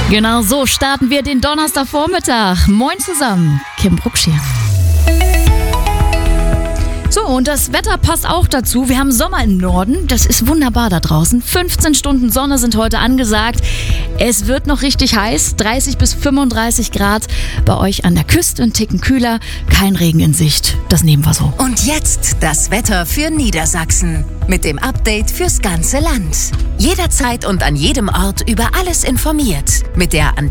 Genau so starten wir den Donnerstagvormittag. Moin zusammen, Kim Brucksch hier. So, und das Wetter passt auch dazu. Wir haben Sommer im Norden. Das ist wunderbar da draußen. 15 Stunden Sonne sind heute angesagt. Es wird noch richtig heiß. 30 bis 35 Grad. Bei euch an der Küste ein Ticken kühler. Kein Regen in Sicht. Das nehmen wir so. Und jetzt das Wetter für Niedersachsen. Mit dem Update fürs ganze Land. Jederzeit und an jedem Ort über alles informiert. Mit der Antenne